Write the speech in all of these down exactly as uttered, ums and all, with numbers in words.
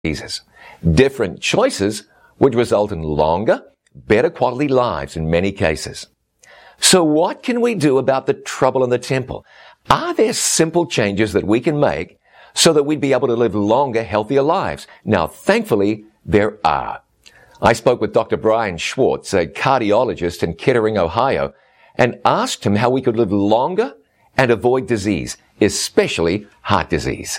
diseases. Different choices would result in longer, better quality lives in many cases. So what can we do about the trouble in the temple? Are there simple changes that we can make so that we'd be able to live longer, healthier lives? Now, thankfully, there are. I spoke with Doctor Brian Schwartz, a cardiologist in Kettering, Ohio, and asked him how we could live longer and avoid disease, especially heart disease.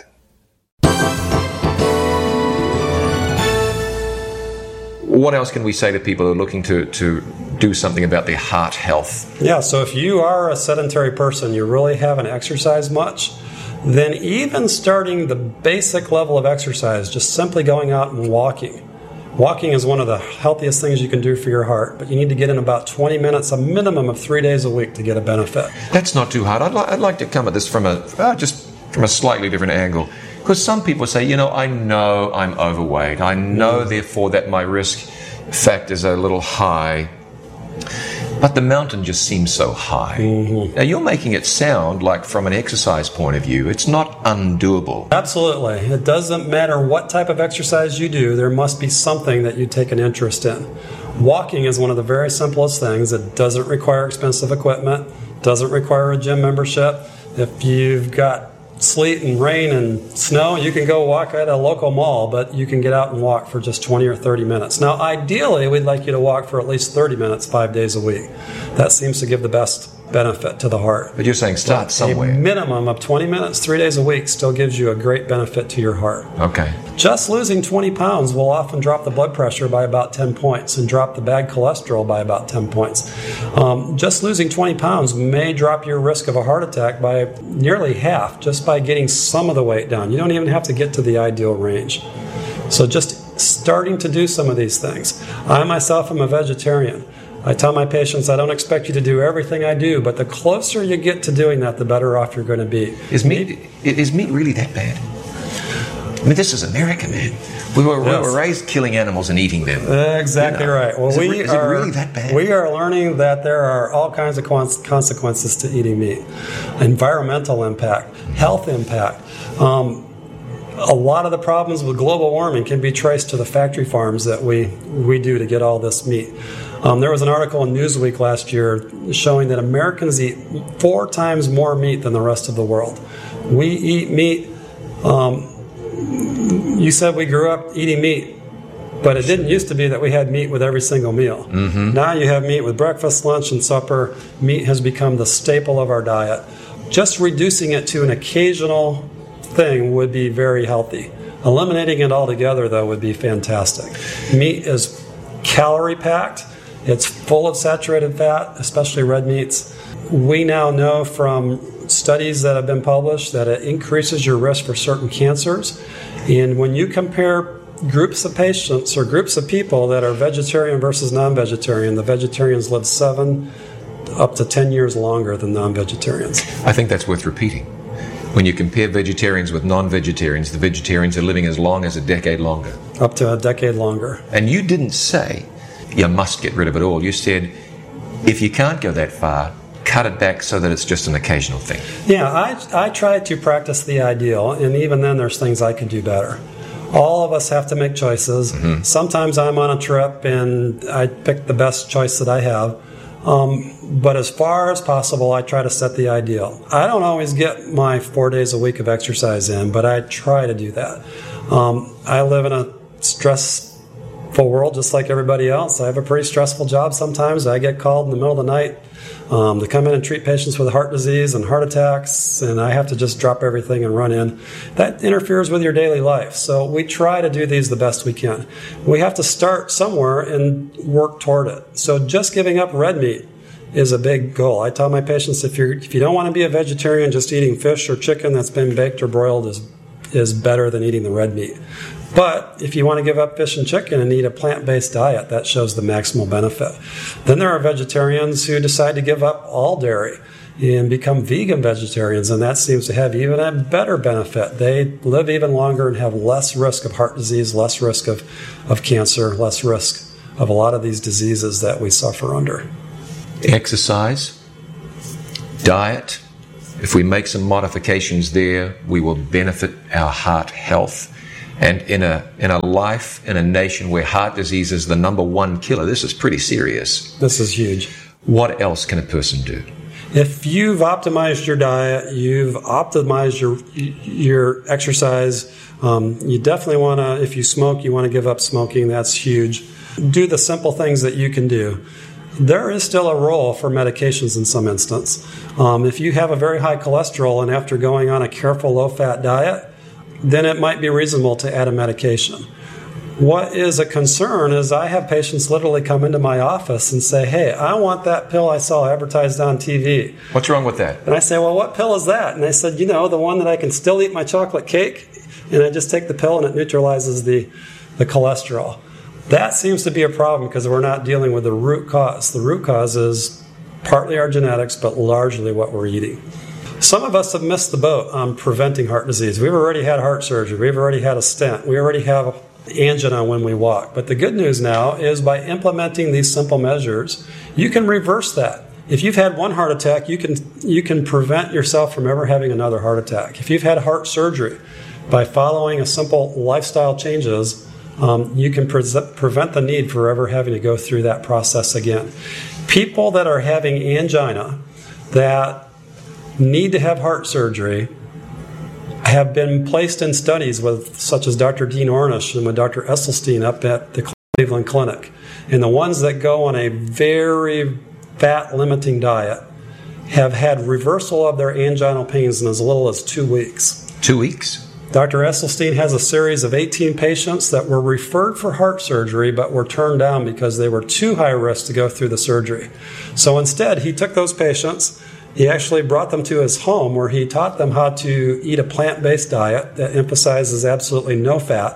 What else can we say to people who are looking to, to do something about their heart health? Yeah, so if you are a sedentary person, you really haven't exercised much, then even starting the basic level of exercise, just simply going out and walking. Walking is one of the healthiest things you can do for your heart, but you need to get in about twenty minutes, a minimum of three days a week to get a benefit. That's not too hard. I'd, li- I'd like to come at this from a uh, just from a slightly different angle. Because some people say, you know, I know I'm overweight. I know, therefore, that my risk factors are a little high. But the mountain just seems so high. Mm-hmm. Now, you're making it sound like, from an exercise point of view, it's not undoable. Absolutely. It doesn't matter what type of exercise you do. There must be something that you take an interest in. Walking is one of the very simplest things. It doesn't require expensive equipment, doesn't require a gym membership. If you've got sleet and rain and snow, you can go walk at a local mall, but you can get out and walk for just twenty or thirty minutes. Now, ideally, we'd like you to walk for at least thirty minutes, five days a week. That seems to give the best benefit to the heart. But you're saying start but somewhere. A minimum of twenty minutes, three days a week still gives you a great benefit to your heart. Okay. Just losing twenty pounds will often drop the blood pressure by about ten points and drop the bad cholesterol by about ten points. Um, just losing twenty pounds may drop your risk of a heart attack by nearly half just by getting some of the weight down. You don't even have to get to the ideal range. So just starting to do some of these things. I myself am a vegetarian. I tell my patients I don't expect you to do everything I do, but the closer you get to doing that, the better off you're going to be. Is meat, is meat really that bad? I mean, this is America, man. We were, yes. we were raised killing animals and eating them. Exactly, you know. Right. Well, is, we it, is are, it really that bad? We are learning that there are all kinds of consequences to eating meat. Environmental impact, health impact. Um, a lot of the problems with global warming can be traced to the factory farms that we, we do to get all this meat. Um, there was an article in Newsweek last year showing that Americans eat four times more meat than the rest of the world. We eat meat. Um, you said we grew up eating meat, but it didn't used to be that we had meat with every single meal. Mm-hmm. Now you have meat with breakfast, lunch, and supper. Meat has become the staple of our diet. Just reducing it to an occasional thing would be very healthy. Eliminating it altogether, though, would be fantastic. Meat is calorie-packed. It's full of saturated fat, especially red meats. We now know from studies that have been published that it increases your risk for certain cancers. And when you compare groups of patients or groups of people that are vegetarian versus non-vegetarian, the vegetarians live seven up to ten years longer than non-vegetarians. I think that's worth repeating. When you compare vegetarians with non-vegetarians, the vegetarians are living as long as a decade longer. Up to a decade longer. And you didn't say you must get rid of it all. You said, if you can't go that far, cut it back so that it's just an occasional thing. Yeah, I, I try to practice the ideal, and even then there's things I could do better. All of us have to make choices. Mm-hmm. Sometimes I'm on a trip and I pick the best choice that I have. Um, but as far as possible, I try to set the ideal. I don't always get my four days a week of exercise in, but I try to do that. Um, I live in a stressful world just like everybody else. I have a pretty stressful job sometimes. I get called in the middle of the night um, to come in and treat patients with heart disease and heart attacks, and I have to just drop everything and run in. That interferes with your daily life. So we try to do these the best we can. We have to start somewhere and work toward it. So just giving up red meat is a big goal. I tell my patients if you if you don't want to be a vegetarian, just eating fish or chicken that's been baked or broiled is is better than eating the red meat. But if you want to give up fish and chicken and eat a plant-based diet, that shows the maximal benefit. Then there are vegetarians who decide to give up all dairy and become vegan vegetarians, and that seems to have even a better benefit. They live even longer and have less risk of heart disease, less risk of, of cancer, less risk of a lot of these diseases that we suffer under. Exercise, diet. If we make some modifications there, we will benefit our heart health. And in a in a life, in a nation where heart disease is the number one killer, this is pretty serious. This is huge. What else can a person do? If you've optimized your diet, you've optimized your your exercise, um, you definitely want to, if you smoke, you want to give up smoking. That's huge. Do the simple things that you can do. There is still a role for medications in some instance. Um, if you have a very high cholesterol and after going on a careful low-fat diet, then it might be reasonable to add a medication. What is a concern is I have patients literally come into my office and say, hey, I want that pill I saw advertised on T V. What's wrong with that? And I say, well, what pill is that? And they said, you know, the one that I can still eat my chocolate cake, and I just take the pill and it neutralizes the, the cholesterol. That seems to be a problem because we're not dealing with the root cause. The root cause is partly our genetics, but largely what we're eating. Some of us have missed the boat on preventing heart disease. We've already had heart surgery. We've already had a stent. We already have angina when we walk. But the good news now is by implementing these simple measures, you can reverse that. If you've had one heart attack, you can you can prevent yourself from ever having another heart attack. If you've had heart surgery, by following a simple lifestyle changes, um, you can pre- prevent the need for ever having to go through that process again. People that are having angina that need to have heart surgery have been placed in studies with, such as Doctor Dean Ornish and with Doctor Esselstyn up at the Cleveland Clinic. And the ones that go on a very fat-limiting diet have had reversal of their anginal pains in as little as two weeks. Two weeks? Doctor Esselstyn has a series of eighteen patients that were referred for heart surgery but were turned down because they were too high risk to go through the surgery. So instead, he took those patients. He actually brought them to his home where he taught them how to eat a plant-based diet that emphasizes absolutely no fat.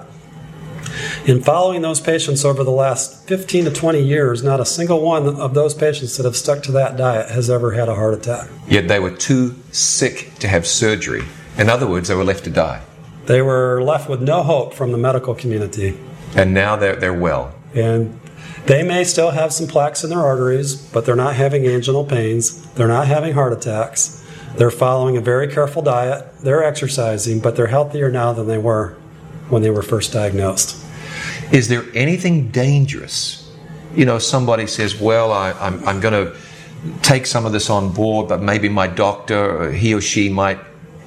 In following those patients over the last fifteen to twenty years, not a single one of those patients that have stuck to that diet has ever had a heart attack. Yet they were too sick to have surgery. In other words, they were left to die. They were left with no hope from the medical community. And now they're, they're well. And they may still have some plaques in their arteries, but they're not having anginal pains. They're not having heart attacks. They're following a very careful diet. They're exercising, but they're healthier now than they were when they were first diagnosed. Is there anything dangerous? You know, somebody says, well, I, I'm, I'm going to take some of this on board, but maybe my doctor, or he or she might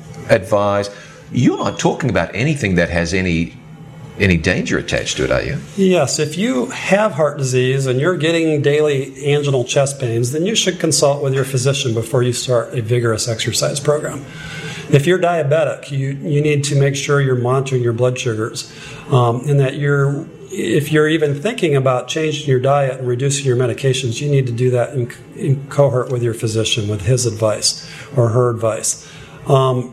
advise. You're not talking about anything that has any any danger attached to it, are you? Yes. If you have heart disease and you're getting daily anginal chest pains, then you should consult with your physician before you start a vigorous exercise program. If you're diabetic, you, you need to make sure you're monitoring your blood sugars, um, and that you're, if you're even thinking about changing your diet and reducing your medications, you need to do that in, in cohort with your physician, with his advice or her advice. Um,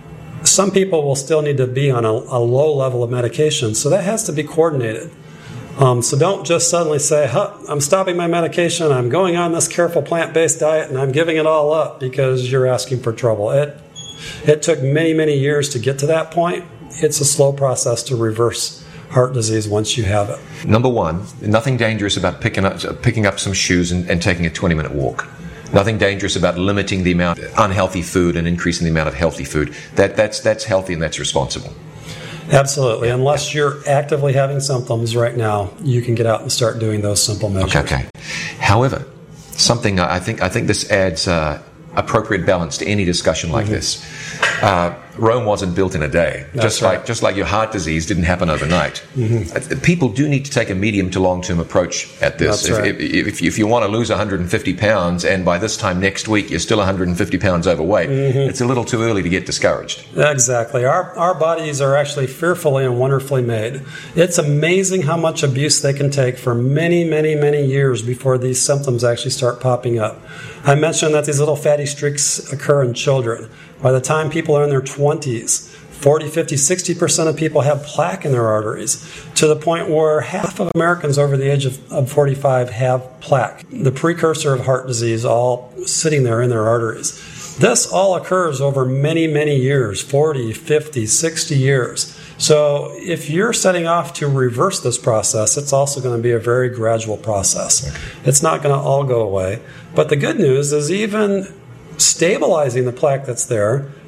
Some people will still need to be on a, a low level of medication, so that has to be coordinated. Um, so don't just suddenly say, huh, I'm stopping my medication, I'm going on this careful plant-based diet, and I'm giving it all up because you're asking for trouble. It, it took many, many years to get to that point. It's a slow process to reverse heart disease once you have it. Number one, nothing dangerous about picking up, picking up some shoes and, and taking a twenty-minute walk. Nothing dangerous about limiting the amount of unhealthy food and increasing the amount of healthy food. That, that's, that's healthy and that's responsible. Absolutely. Unless you're actively having symptoms right now, you can get out and start doing those simple measures. Okay, okay. However, something I think I think this adds uh, appropriate balance to any discussion like mm-hmm. this. Uh, Rome wasn't built in a day. That's just right. like just like your heart disease didn't happen overnight. Mm-hmm. People do need to take a medium to long term approach at this. That's if, right. if, if, if you want to lose one hundred fifty pounds and by this time next week you're still one hundred fifty pounds overweight, mm-hmm. it's a little too early to get discouraged. Exactly. Our our bodies are actually fearfully and wonderfully made. It's amazing how much abuse they can take for many, many, many years before these symptoms actually start popping up. I mentioned that these little fatty streaks occur in children. By the time people are in their twenties, forty, fifty, sixty percent of people have plaque in their arteries, to the point where half of Americans over the age of, of forty-five have plaque, the precursor of heart disease, all sitting there in their arteries. This all occurs over many, many years, forty, fifty, sixty years. So if you're setting off to reverse this process, it's also going to be a very gradual process. It's not going to all go away. But the good news is even stabilizing the plaque that's there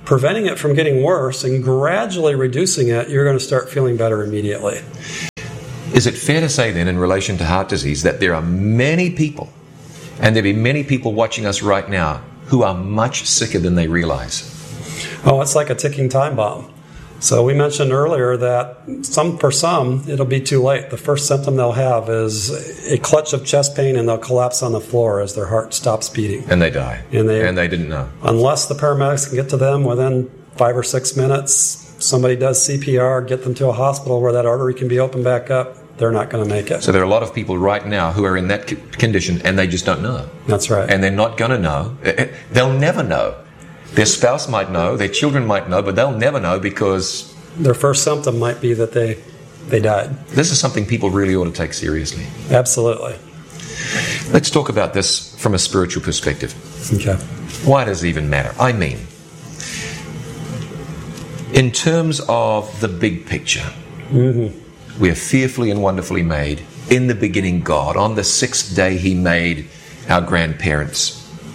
preventing it from getting worse and gradually reducing it, you're going to start feeling better immediately. Is it fair to say then, in relation to heart disease, that there are many people, and there'll be many people watching us right now, who are much sicker than they realize? Oh, it's like a ticking time bomb. So we mentioned earlier that some, for some, it'll be too late. The first symptom they'll have is a clutch of chest pain, and they'll collapse on the floor as their heart stops beating. And they die. And they, and they didn't know. Unless the paramedics can get to them within five or six minutes, somebody does C P R, get them to a hospital where that artery can be opened back up, they're not going to make it. So there are a lot of people right now who are in that condition, and they just don't know. That's right. And they're not going to know. They'll never know. Their spouse might know, their children might know, but they'll never know because their first symptom might be that they they died. This is something people really ought to take seriously. Absolutely. Let's talk about this from a spiritual perspective. Okay. Why does it even matter? I mean, in terms of the big picture, mm-hmm. we are fearfully and wonderfully made. In the beginning, God. On the sixth day, He made our grandparents.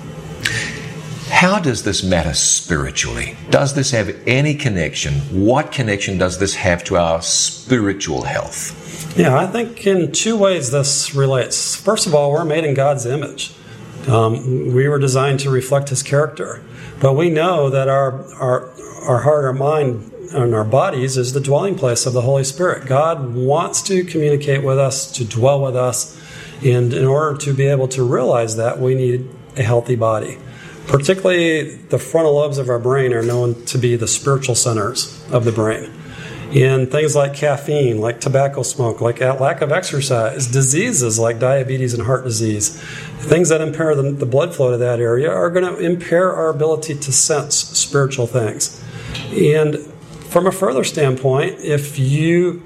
How does this matter spiritually? Does this have any connection? What connection does this have to our spiritual health? Yeah, I think in two ways this relates. First of all, we're made in God's image. Um, we were designed to reflect His character. But we know that our, our, our heart, our mind, and our bodies is the dwelling place of the Holy Spirit. God wants to communicate with us, to dwell with us. And in order to be able to realize that, we need a healthy body. Particularly the frontal lobes of our brain are known to be the spiritual centers of the brain. And things like caffeine, like tobacco smoke, like lack of exercise, diseases like diabetes and heart disease, things that impair the, the blood flow to that area are going to impair our ability to sense spiritual things. And from a further standpoint, if you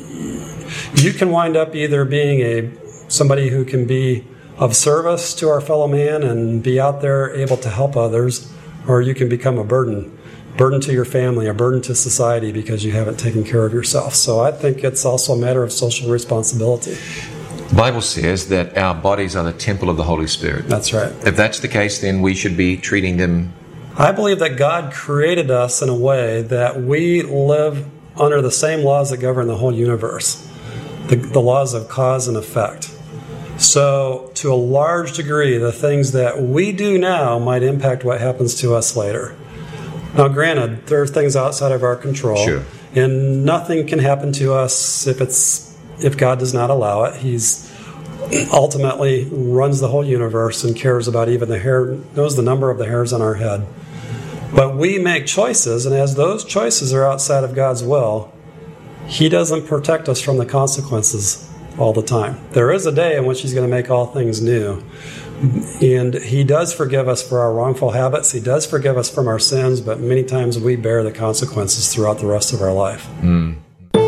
you can wind up either being a somebody who can be of service to our fellow man and be out there able to help others, or you can become a burden, burden to your family, a burden to society because you haven't taken care of yourself. So I think it's also a matter of social responsibility. The Bible says that our bodies are the temple of the Holy Spirit. That's right. If that's the case, then we should be treating them. I believe that God created us in a way that we live under the same laws that govern the whole universe, the, the laws of cause and effect. So, to a large degree, the things that we do now might impact what happens to us later. Now, granted, there are things outside of our control, sure. And nothing can happen to us if it's if God does not allow it. He's ultimately runs the whole universe and cares about even the hair, knows the number of the hairs on our head. But we make choices, and as those choices are outside of God's will, He doesn't protect us from the consequences all the time. There is a day in which He's going to make all things new. And He does forgive us for our wrongful habits. He does forgive us from our sins, but many times we bear the consequences throughout the rest of our life. Mm.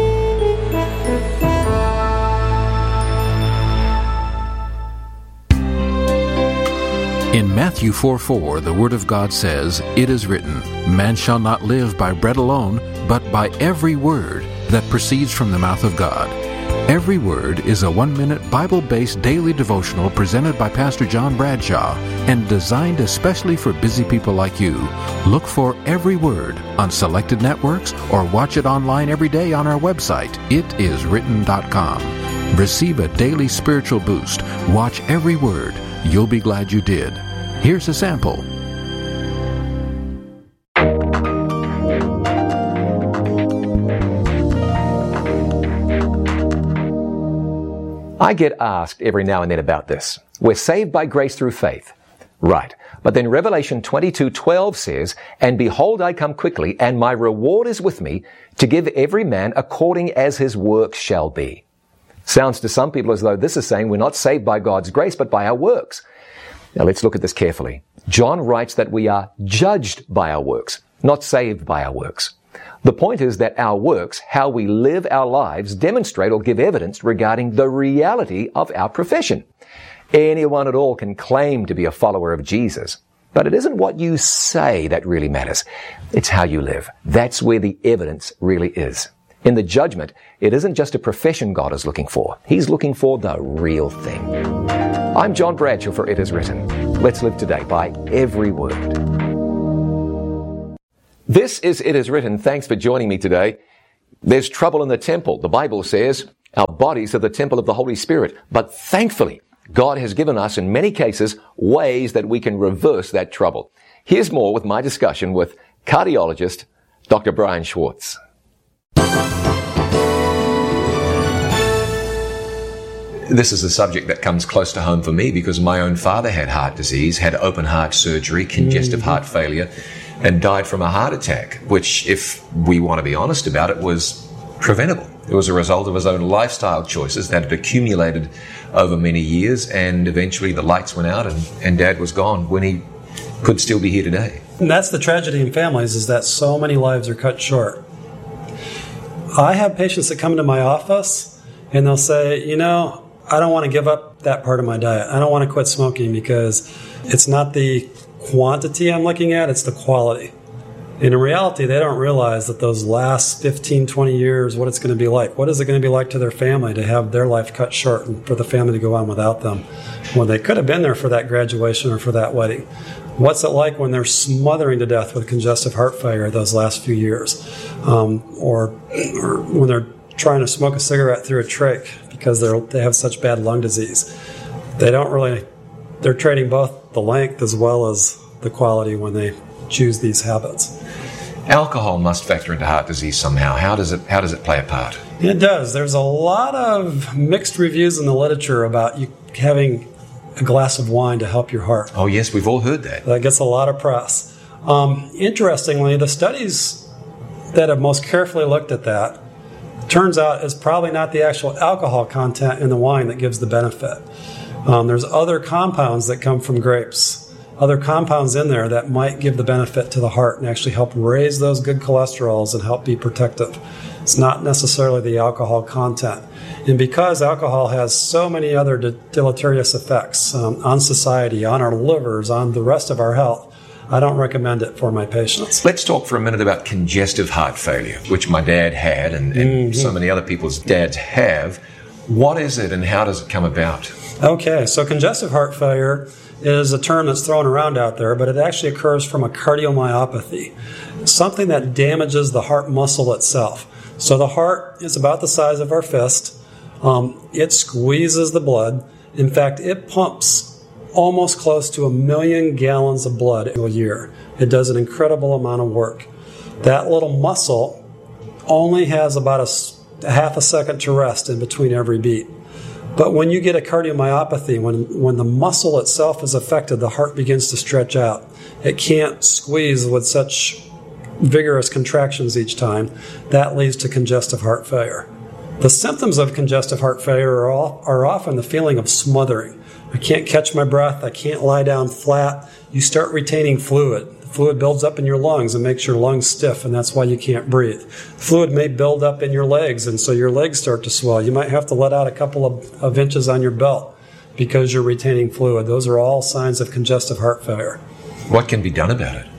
In Matthew four four, the Word of God says, "It is written, man shall not live by bread alone, but by every word that proceeds from the mouth of God." Every Word is a one-minute Bible-based daily devotional presented by Pastor John Bradshaw and designed especially for busy people like you. Look for Every Word on selected networks or watch it online every day on our website, it is written dot com. Receive a daily spiritual boost. Watch Every Word. You'll be glad you did. Here's a sample. I get asked every now and then about this. We're saved by grace through faith. Right. But then Revelation twenty-two twelve says, "And behold, I come quickly, and my reward is with me, to give every man according as his works shall be." Sounds to some people as though this is saying we're not saved by God's grace, but by our works. Now let's look at this carefully. John writes that we are judged by our works, not saved by our works. The point is that our works, how we live our lives, demonstrate or give evidence regarding the reality of our profession. Anyone at all can claim to be a follower of Jesus, but it isn't what you say that really matters. It's how you live. That's where the evidence really is. In the judgment, it isn't just a profession God is looking for. He's looking for the real thing. I'm John Bradshaw for It Is Written. Let's live today by every word. This is It Is Written. Thanks for joining me today. There's trouble in the temple. The Bible says our bodies are the temple of the Holy Spirit. But thankfully, God has given us, in many cases, ways that we can reverse that trouble. Here's more with my discussion with cardiologist Doctor Brian Schwartz. This is a subject that comes close to home for me because my own father had heart disease, had open heart surgery, congestive mm-hmm. heart failure, and died from a heart attack, which, if we want to be honest about it, was preventable. It was a result of his own lifestyle choices that had accumulated over many years, and eventually the lights went out and, and Dad was gone when he could still be here today. And that's the tragedy in families, is that so many lives are cut short. I have patients that come into my office and they'll say, you know, I don't want to give up that part of my diet. I don't want to quit smoking because it's not the quantity I'm looking at, it's the quality. And in reality, they don't realize that those last fifteen, twenty years, what it's going to be like. What is it going to be like to their family to have their life cut short and for the family to go on without them when they could have been there for that graduation or for that wedding? What's it like when they're smothering to death with congestive heart failure those last few years? Um, or, or when they're trying to smoke a cigarette through a trach because they're, they have such bad lung disease. They don't really, they're trading both the length as well as the quality when they choose these habits. Alcohol must factor into heart disease somehow. How does it, how does it play a part? It does. There's a lot of mixed reviews in the literature about you having a glass of wine to help your heart. Oh, yes, we've all heard that. That gets a lot of press. Um, interestingly, the studies that have most carefully looked at that turns out it's probably not the actual alcohol content in the wine that gives the benefit. Um, there's other compounds that come from grapes, other compounds in there that might give the benefit to the heart and actually help raise those good cholesterols and help be protective. It's not necessarily the alcohol content. And because alcohol has so many other de- deleterious effects um, on society, on our livers, on the rest of our health, I don't recommend it for my patients. Let's talk for a minute about congestive heart failure, which my dad had and, and mm-hmm. so many other people's dads have. What is it and how does it come about? Okay, so congestive heart failure is a term that's thrown around out there, but it actually occurs from a cardiomyopathy, something that damages the heart muscle itself. So the heart is about the size of our fist. Um, it squeezes the blood. In fact, it pumps almost close to a million gallons of blood a year. It does an incredible amount of work. That little muscle only has about a, a half a second to rest in between every beat. But when you get a cardiomyopathy, when, when the muscle itself is affected, the heart begins to stretch out. It can't squeeze with such vigorous contractions each time. That leads to congestive heart failure. The symptoms of congestive heart failure are, all, are often the feeling of smothering. I can't catch my breath. I can't lie down flat. You start retaining fluid. The fluid builds up in your lungs and makes your lungs stiff, and that's why you can't breathe. Fluid may build up in your legs, and so your legs start to swell. You might have to let out a couple of, of inches on your belt because you're retaining fluid. Those are all signs of congestive heart failure. What can be done about it?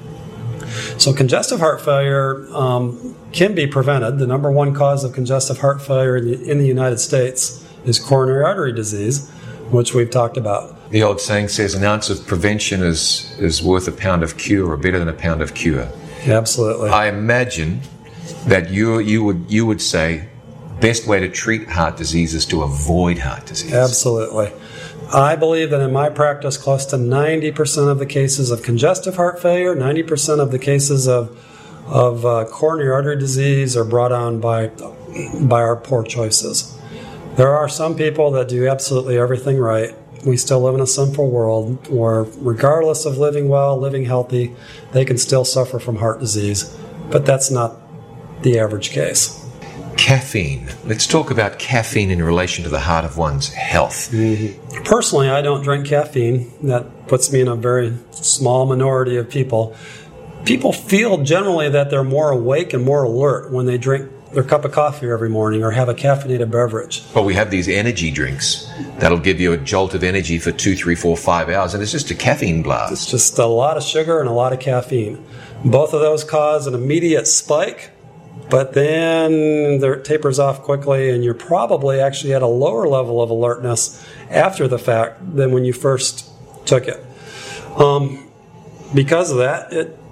So congestive heart failure um, can be prevented. The number one cause of congestive heart failure in the, in the United States is coronary artery disease, which we've talked about. The old saying says an ounce of prevention is, is worth a pound of cure, or better than a pound of cure. Absolutely. I imagine that you you would you would say best way to treat heart disease is to avoid heart disease. Absolutely. I believe that in my practice, close to ninety percent of the cases of congestive heart failure, ninety percent of the cases of of uh, coronary artery disease are brought on by by our poor choices. There are some people that do absolutely everything right. We still live in a sinful world where, regardless of living well, living healthy, they can still suffer from heart disease. But that's not the average case. Caffeine. Let's talk about caffeine in relation to the heart of one's health. Mm-hmm. Personally, I don't drink caffeine. That puts me in a very small minority of people. People feel generally that they're more awake and more alert when they drink their cup of coffee every morning or have a caffeinated beverage. Well, we have these energy drinks that'll give you a jolt of energy for two, three, four, five hours, and it's just a caffeine blast. It's just a lot of sugar and a lot of caffeine. Both of those cause an immediate spike, but then it tapers off quickly, and you're probably actually at a lower level of alertness after the fact than when you first took it. Um, because of that, it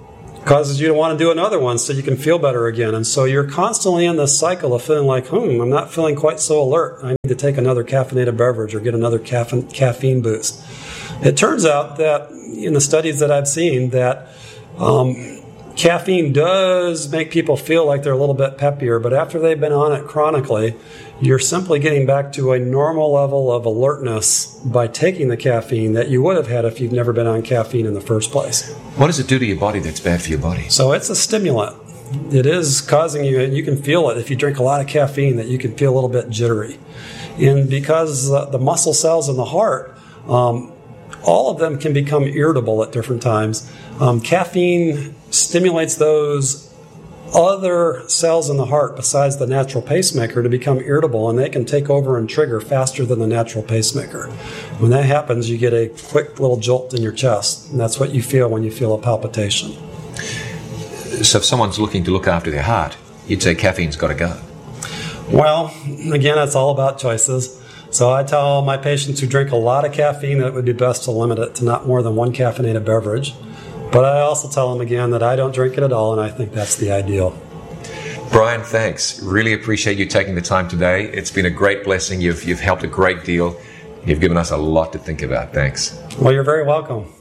causes you to want to do another one so you can feel better again. And so you're constantly in this cycle of feeling like, hmm, I'm not feeling quite so alert. I need to take another caffeinated beverage or get another caffeine, caffeine boost. It turns out that in the studies that I've seen that um, caffeine does make people feel like they're a little bit peppier, but after they've been on it chronically, you're simply getting back to a normal level of alertness by taking the caffeine that you would have had if you've never been on caffeine in the first place. What does it do to your body that's bad for your body? So it's a stimulant. It is causing you, and you can feel it if you drink a lot of caffeine, that you can feel a little bit jittery. And because uh, the muscle cells in the heart, um, all of them can become irritable at different times. Um, caffeine stimulates those other cells in the heart besides the natural pacemaker to become irritable, and they can take over and trigger faster than the natural pacemaker. When that happens, you get a quick little jolt in your chest, and that's what you feel when you feel a palpitation. So if someone's looking to look after their heart, you'd say caffeine's got to go. Well, again, it's all about choices. So I tell my patients who drink a lot of caffeine that it would be best to limit it to not more than one caffeinated beverage. But I also tell them again that I don't drink it at all, and I think that's the ideal. Brian, thanks. Really appreciate you taking the time today. It's been a great blessing. You've, you've helped a great deal. You've given us a lot to think about. Thanks. Well, you're very welcome.